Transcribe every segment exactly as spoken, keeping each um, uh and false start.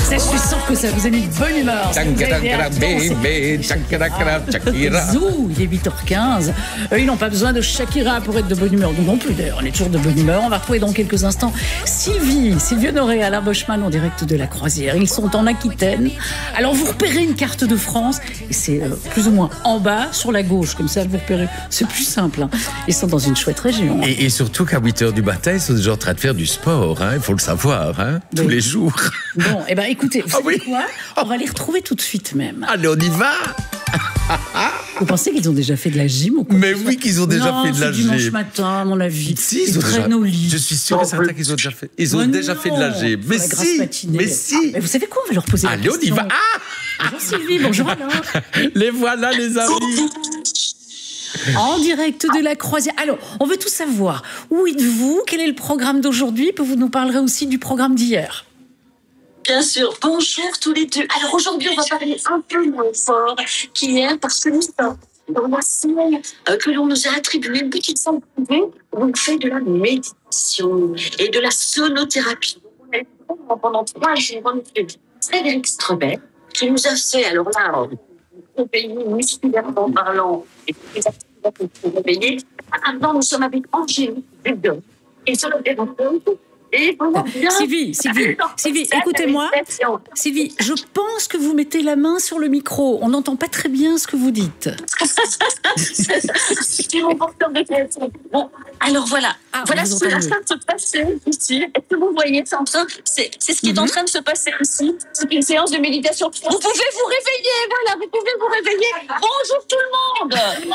Ça, je suis sûre que ça vous a mis de bonne humeur. Zou, il est huit heures quinze. Eux, ils n'ont pas besoin de Shakira pour être de bonne humeur. Nous non plus, d'ailleurs. On est toujours de bonne humeur. On va retrouver dans quelques instants Sylvie, Sylvie Honoré et Alain Boschman en direct de la Croisière. Ils sont en Aquitaine. Alors, vous repérez une carte de France. Et c'est euh, plus ou moins en bas, sur la gauche. Comme ça, vous repérez. C'est plus simple. Hein. Ils sont dans une chouette région. Et, et surtout qu'à huit heures du matin, ils sont déjà en train de faire du sport. Hein. Il faut le savoir. Hein, tous oui. les jours. Bon, eh ben écoutez, vous ah, savez oui. quoi? On va les retrouver tout de suite même. Allez, on y va. Vous pensez qu'ils ont déjà fait de la gym ou quoi? Mais oui, qu'ils ont déjà non, fait de la gym. Dimanche matin, à mon avis. Si, ils, ils ont traînent déjà... au lit. Je suis sûr et certain qu'ils ont déjà fait. Ils ont mais déjà non, fait de la gym. Mais la si, matinée. mais si. Ah, mais vous savez quoi? On va leur poser Allez, la on y question. va. Ah bonjour Sylvie, bonjour Alain. Les voilà, les amis. En direct de la Croisière. Alors, on veut tout savoir. Où êtes-vous? Quel est le programme d'aujourd'hui? Puis vous nous parlerez aussi du programme d'hier. Bien sûr. Bonjour tous les deux. Alors aujourd'hui, on va parler un peu moins fort qu'hier parce que nous sommes dans la semaine euh, que l'on nous a attribué une petite somme privée où on fait de la méditation et de la sonothérapie. On a eu pendant trois jours en effet Frédéric Strebet qui nous a fait, alors là, au pays musculairement parlant et toutes les activités qu'on peut réveiller. Avant, nous sommes avec Angélique Dudon et sonothérapeute. Et voilà, bien. Sylvie, Sylvie, Sylvie, écoutez-moi. Sylvie, je pense que vous mettez la main sur le micro. On n'entend pas très bien ce que vous dites. C'est mon porteur de téléphone. Bon, alors voilà. Ah, voilà ce qui est en train de se passer ici. Est-ce que vous voyez, c'est, en train, c'est, c'est ce qui est en train de se passer ici. C'est une séance de méditation. Vous pouvez vous réveiller, voilà, vous pouvez vous réveiller. Bonjour tout le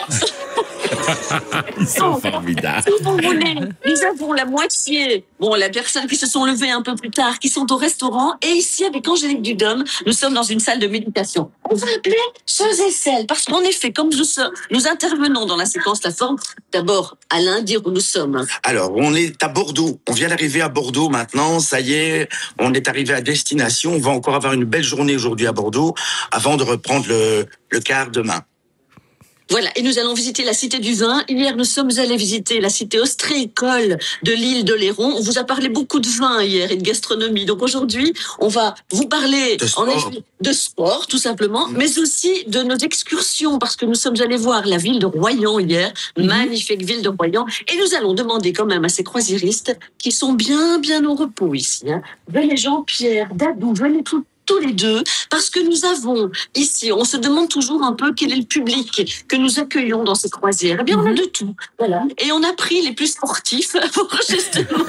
monde. Ils sont formidables. Si vous voulez, nous avons la moitié, bon, la personne qui se sont levées un peu plus tard, qui sont au restaurant, et ici, avec Angélique Dudhomme, nous sommes dans une salle de méditation. On va appeler ceux et celles, parce qu'en effet, comme nous, sommes, nous intervenons dans la séquence La Forme, d'abord, Alain, dire où nous sommes. Alors, on est à Bordeaux. On vient d'arriver à Bordeaux maintenant. Ça y est, on est arrivé à destination. On va encore avoir une belle journée aujourd'hui à Bordeaux avant de reprendre le, le car demain. Voilà, et nous allons visiter la Cité du Vin. Hier, nous sommes allés visiter la cité ostréicole de l'île d'Oléron. On vous a parlé beaucoup de vin hier et de gastronomie. Donc aujourd'hui, on va vous parler de sport, en effet, de sport tout simplement, mmh. mais aussi de nos excursions, parce que nous sommes allés voir la ville de Royan hier, mmh. magnifique ville de Royan, et nous allons demander quand même à ces croisiéristes qui sont bien, bien au repos ici. Hein. Venez Jean-Pierre, Dadou, venez tous tous les deux, parce que nous avons ici, on se demande toujours un peu quel est le public que nous accueillons dans ces croisières. Eh bien, on a de tout, voilà. Et on a pris les plus sportifs pour justement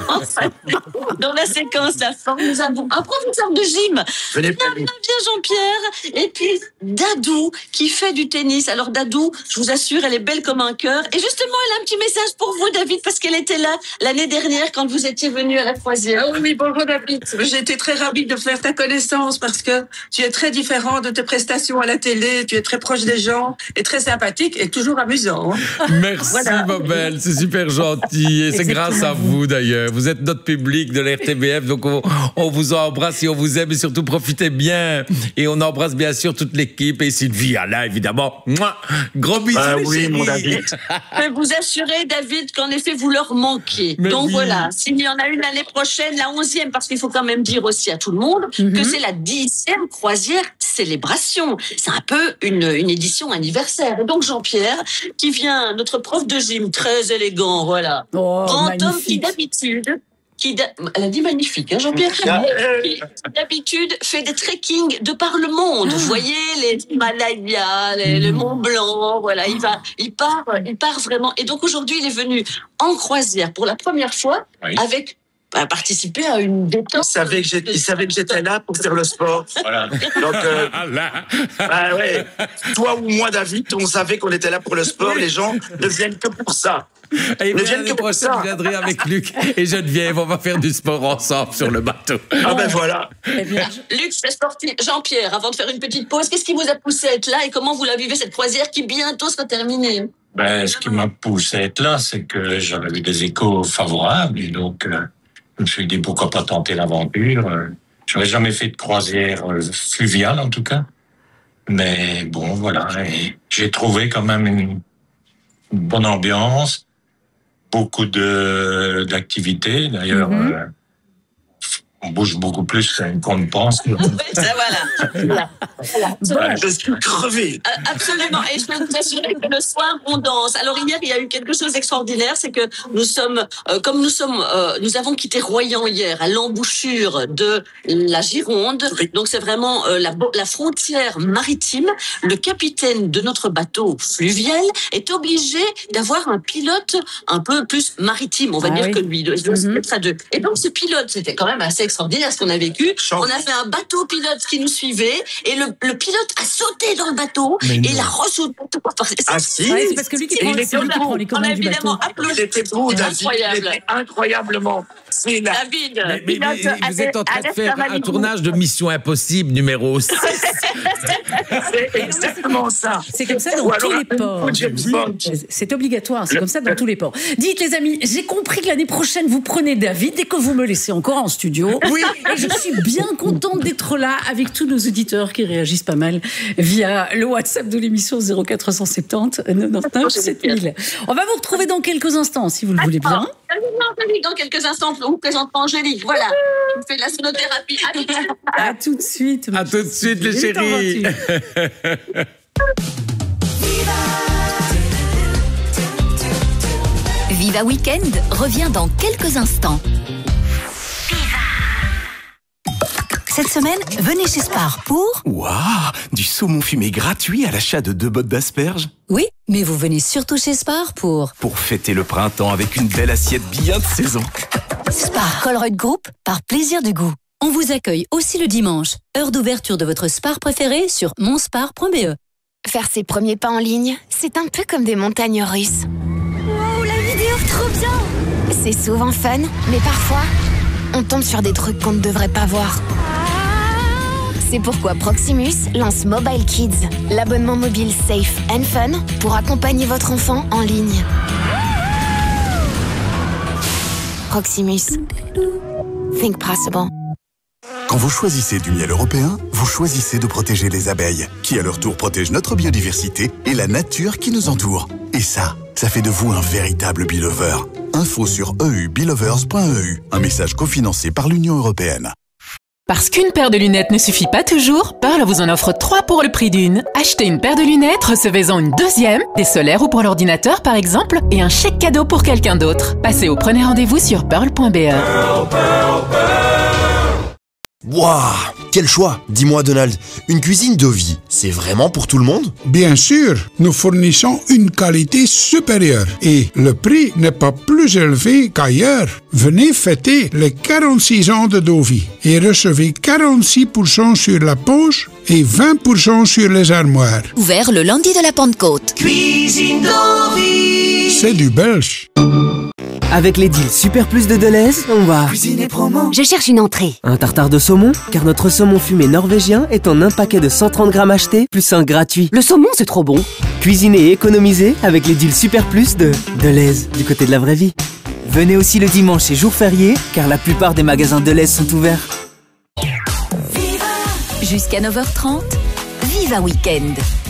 dans la séquence La Forme. Nous avons un professeur de gym, venez, bien, bien, bien Jean-Pierre, et puis Dadou qui fait du tennis. Alors Dadou, je vous assure, elle est belle comme un cœur. Et justement, elle a un petit message pour vous, David, parce qu'elle était là l'année dernière quand vous étiez venu à la croisière. Oh oui, bonjour David. J'ai été très ravie de faire ta connaissance parce que tu es très différent de tes prestations à la télé, tu es très proche des gens et très sympathique et toujours amusant. Merci voilà. ma belle, c'est super gentil et c'est grâce à vous d'ailleurs. Vous êtes notre public de la R T B F, donc on, on vous embrasse et on vous aime et surtout profitez bien. Et on embrasse bien sûr toute l'équipe et Sylvie, Alain évidemment. Mouah, gros bisous. Ah mes oui, chéris. mon David. Je peux vous assurer, David, qu'en effet, vous leur manquez. Mais Donc oui. voilà, s'il y en a une l'année prochaine, la onzième, parce qu'il faut quand même dire aussi à tout le monde mm-hmm. que c'est la dixième croisière célébration. C'est un peu une, une édition anniversaire. Et donc Jean-Pierre, qui vient, notre prof de gym, très élégant, voilà. Oh, grand magnifique. homme qui d'habitude... Qui d'a... Elle a dit magnifique, hein, Jean-Pierre, qui d'habitude fait des trekkings de par le monde. Vous voyez, les Himalayas, les, le Mont Blanc, voilà, il va, il part, il part vraiment. Et donc aujourd'hui, il est venu en croisière pour la première fois oui. avec à participer à une détente. Il savait que j'étais, il savait que j'étais là pour faire le sport. Voilà. Donc, euh, bah ouais. Toi ou moi, David, on savait qu'on était là pour le sport. Les gens ne viennent que pour ça. Et bien, l'année prochaine, je viendrai avec Luc et Geneviève. On va faire du sport ensemble sur le bateau. Ah ben voilà. Eh bien, Luc, fait sportif. Jean-Pierre, avant de faire une petite pause, qu'est-ce qui vous a poussé à être là et comment vous la vivez cette croisière qui bientôt sera terminée? Ben, ce qui m'a poussé à être là, c'est que j'avais eu des échos favorables et donc euh, je me suis dit pourquoi pas tenter l'aventure. Je n'avais jamais fait de croisière fluviale en tout cas, mais bon voilà. Et j'ai trouvé quand même une bonne ambiance. Beaucoup de d'activités. D'ailleurs, mm-hmm. euh, On bouge beaucoup plus qu'on ne pense. Oui, ça, voilà. Voilà. Bon. Je suis crevé. Euh, Absolument. Et je peux vous assurer que le soir, on danse. Alors hier, il y a eu quelque chose d'extraordinaire, c'est que nous sommes, euh, comme nous sommes, euh, nous avons quitté Royan hier, à l'embouchure de la Gironde. Donc c'est vraiment euh, la, la frontière maritime. Le capitaine de notre bateau fluvial est obligé d'avoir un pilote un peu plus maritime, on va ah dire oui. que lui. Il doit se Mhm. mettre à deux. Et donc ce pilote, c'était quand même assez extraordinaire ce qu'on a vécu. Chance. On avait un bateau pilote qui nous suivait et le, le pilote a sauté dans le bateau Mais et non. il a ressauté. Ah si. Ouais, c'est parce que lui qui Et prend, il est c'est lui qui là-haut. prend les On a commandes du bateau. évidemment applaudi. Il était beau, C'est David. incroyable. Il était incroyablement. C'est la... David, Mais, mais- pilote mais vous êtes en train de Alerte faire un Malibu. tournage de Mission Impossible numéro six. C'est exactement ça. C'est comme ça dans Ou tous alors les ports. un James Bond. C'est obligatoire, c'est comme ça dans tous les ports. Dites les amis, j'ai compris que l'année prochaine vous prenez David et que vous me laissez encore en studio. Oui. Et je suis bien contente d'être là avec tous nos auditeurs qui réagissent pas mal via le WhatsApp de l'émission zéro quatre cent soixante-dix quatre-vingt-dix-neuf sept mille. On va vous retrouver dans quelques instants si vous le voulez bien. Dans quelques instants, on vous présente Angélique. Voilà, on fait de la sonothérapie. Allez. À tout de suite. À tout de suite, les Il est temps chéris. vingt-et-une. Viva Weekend revient dans quelques instants. Cette semaine, venez chez Spar pour... Waouh, du saumon fumé gratuit à l'achat de deux bottes d'asperges. Oui, mais vous venez surtout chez Spar pour... Pour fêter le printemps avec une belle assiette bien de saison. Spar Colruyt Group, par plaisir du goût. On vous accueille aussi le dimanche, heure d'ouverture de votre Spar préféré sur monspar point b e. Faire ses premiers pas en ligne, c'est un peu comme des montagnes russes. Wow, la vidéo, trop bien! C'est souvent fun, mais parfois, on tombe sur des trucs qu'on ne devrait pas voir. C'est pourquoi Proximus lance Mobile Kids, l'abonnement mobile safe and fun pour accompagner votre enfant en ligne. Proximus. Think possible. Quand vous choisissez du miel européen, vous choisissez de protéger les abeilles, qui à leur tour protègent notre biodiversité et la nature qui nous entoure. Et ça, ça fait de vous un véritable Beelover. Info sur e u beelovers point e u, un message cofinancé par l'Union européenne. Parce qu'une paire de lunettes ne suffit pas toujours, Pearl vous en offre trois pour le prix d'une. Achetez une paire de lunettes, recevez-en une deuxième, des solaires ou pour l'ordinateur par exemple, et un chèque cadeau pour quelqu'un d'autre. Passez au premier rendez-vous sur pearl point b e. Waouh, quel choix! Dis-moi Donald, une cuisine Dovi, c'est vraiment pour tout le monde? Bien sûr, nous fournissons une qualité supérieure et le prix n'est pas plus élevé qu'ailleurs. Venez fêter les quarante-six ans de Dovi et recevez quarante-six pour cent sur la poche et vingt pour cent sur les armoires. Ouvert le lundi de la Pentecôte. Cuisine Dovi. C'est du belge. Avec les deals Super Plus de Deleuze, on va... Cuisine et promo. Je cherche une entrée. Un tartare de saumon, car notre saumon fumé norvégien est en un paquet de cent trente grammes acheté, plus un gratuit. Le saumon, c'est trop bon. Cuisiner et économiser avec les deals Super Plus de Deleuze, du côté de la vraie vie. Venez aussi le dimanche et jour férié, car la plupart des magasins Deleuze sont ouverts. Jusqu'à neuf heures trente, Viva Weekend.